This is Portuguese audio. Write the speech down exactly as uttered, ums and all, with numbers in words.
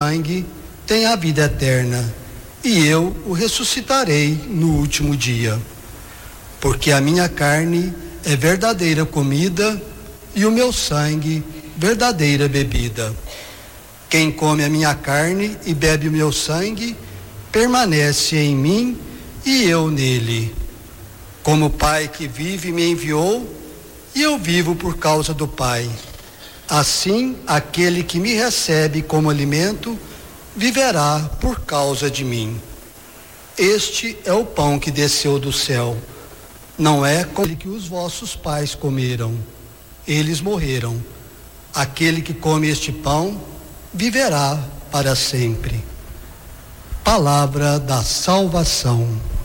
sangue tem a vida eterna, e eu o ressuscitarei no último dia. Porque a minha carne é verdadeira comida e o meu sangue verdadeira bebida. Quem come a minha carne e bebe o meu sangue permanece em mim e eu nele. Como o Pai que vive me enviou, e eu vivo por causa do Pai. Assim, aquele que me recebe como alimento viverá por causa de mim. Este é o pão que desceu do céu. Não é como aquele que os vossos pais comeram. Eles morreram. Aquele que come este pão viverá para sempre. Palavra da salvação.